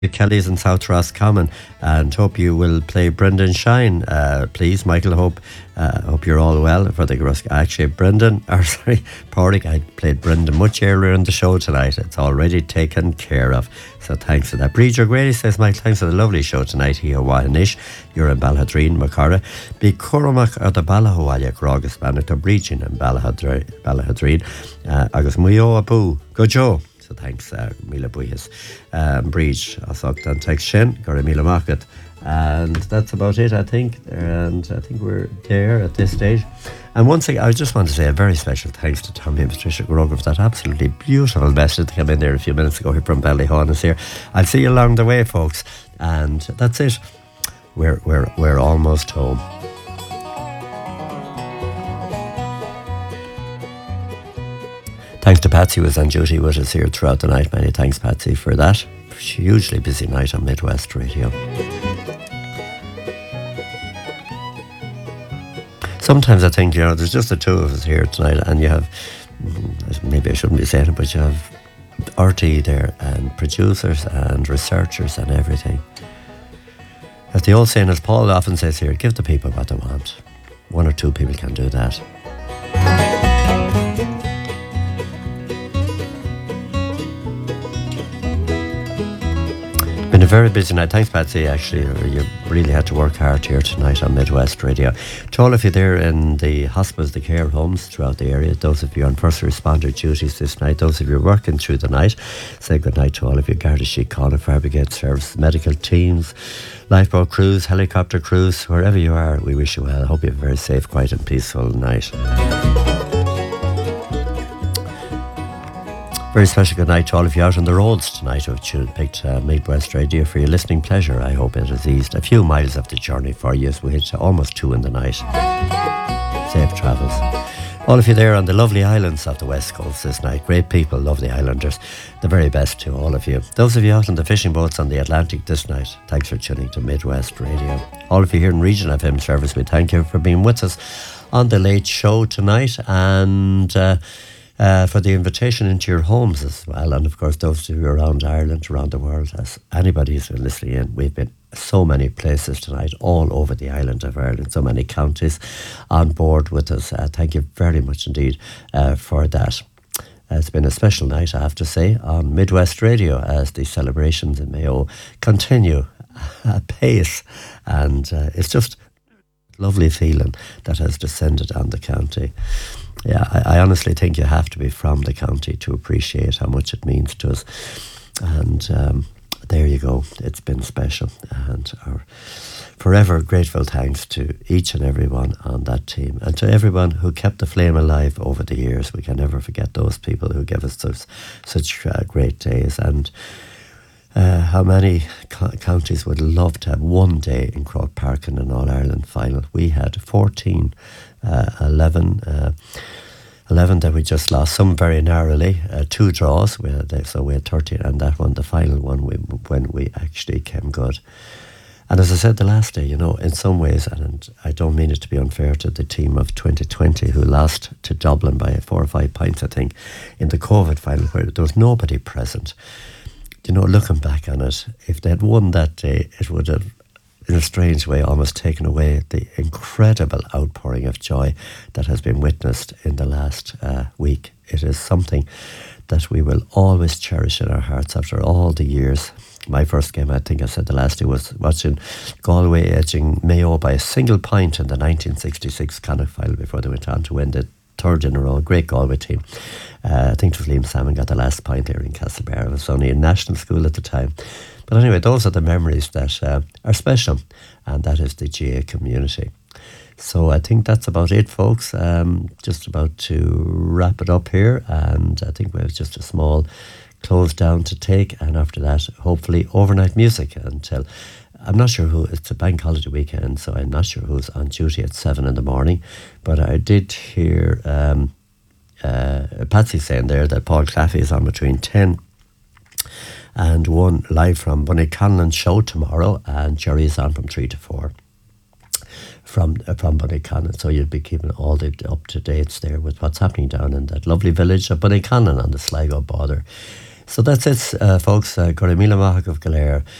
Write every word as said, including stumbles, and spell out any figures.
Kelly's in South Roscommon, and hope you will play Brendan Shine, uh, please. Michael, hope uh, hope you're all well for the Ros- actually Brendan, or sorry, Porrick, I played Brendan much earlier in the show tonight. It's already taken care of, so thanks for that. Breach O'Grady says, Michael, thanks for the lovely show tonight. He Hawanish, you're in Balhadreen, Macara. Be Cormac or the Balahawalia Grogus Bannock, the breaching in Balhadreen, uh, Agus Muyo Abu, go Joe. So thanks, uh, Mila Buyas. Um, Breach, Asoktan Tex Shen, Gora Mila Market. And that's about it, I think. And I think we're there at this stage. And once again, I just want to say a very special thanks to Tommy and Patricia Grogan for that absolutely beautiful message that came in there a few minutes ago here from Ballyhaunis here. I'll see you along the way, folks. And that's it. We're, we're, we're almost home. Thanks to Patsy who was on duty with us here throughout the night. Many thanks, Patsy, for that. Hugely busy night on Midwest Radio. Sometimes I think, you know, there's just the two of us here tonight, and you have, maybe I shouldn't be saying it, but you have R T E there, and producers and researchers and everything. As the old saying, as Paul often says here, give the people what they want. One or two people can do that. Been a very busy night. Thanks, Patsy. Actually, you really had to work hard here tonight on Midwest Radio. To all of you there in the hospitals, the care homes throughout the area, those of you on first responder duties this night, those of you working through the night, say good night to all of you. Garda Síochána, Fire Brigade Service, medical teams, lifeboat crews, helicopter crews, wherever you are, we wish you well. I hope you have a very safe, quiet and peaceful night. Very special good night to all of you out on the roads tonight who have picked uh, Midwest Radio for your listening pleasure. I hope it has eased a few miles of the journey for you as we hit almost two in the night. Safe travels. All of you there on the lovely islands of the West Coast this night. Great people, lovely islanders. The very best to all of you. Those of you out on the fishing boats on the Atlantic this night, thanks for tuning to Midwest Radio. All of you here in Region F M service, we thank you for being with us on the late show tonight, and uh, Uh, for the invitation into your homes as well. And of course, those of you around Ireland, around the world, as anybody who's been listening in, we've been so many places tonight, all over the island of Ireland, so many counties on board with us. Uh, thank you very much indeed uh, for that. Uh, it's been a special night, I have to say, on Midwest Radio as the celebrations in Mayo continue apace. And uh, it's just a lovely feeling that has descended on the county. Yeah, I, I honestly think you have to be from the county to appreciate how much it means to us. And um, there you go. It's been special. And our forever grateful thanks to each and everyone on that team, and to everyone who kept the flame alive over the years. We can never forget those people who gave us those, such uh, great days. And Uh, how many co- counties would love to have one day in Croke Park in an All-Ireland final? We had fourteen, uh, eleven, uh, eleven that we just lost, some very narrowly, uh, two draws, we had, so we had thirteen, and that one, the final one, we, when we actually came good. And as I said the last day, you know, in some ways, and I don't mean it to be unfair to the team of twenty twenty who lost to Dublin by four or five points, I think, in the COVID final, where there was nobody present. You know, looking back on it, if they had won that day, it would have, in a strange way, almost taken away the incredible outpouring of joy that has been witnessed in the last uh, week. It is something that we will always cherish in our hearts after all the years. My first game, I think I said the last day, was watching Galway edging Mayo by a single point in the nineteen sixty-six Connacht final before they went on to win the third in a row. Great Galway team. Uh, I think it was Liam Salmon got the last point there in Castlebar. It was only in national school at the time. But anyway, those are the memories that uh, are special, and that is the G A community. So I think that's about it, folks. Um, just about to wrap it up here, and I think we have just a small close down to take, and after that, hopefully overnight music until, I'm not sure who, it's a bank holiday weekend, so I'm not sure who's on duty at seven in the morning, but I did hear um, uh, Patsy saying there that Paul Claffey is on between ten and one live from Bunnyconlon show tomorrow, and Jerry is on from three to four from uh, from Bunnyconlon, so you'll be keeping all the up to dates there with what's happening down in that lovely village of Bunnyconlon on the Sligo border. So that's it, uh, folks. Uh, Gura Mila Mahak of Galera.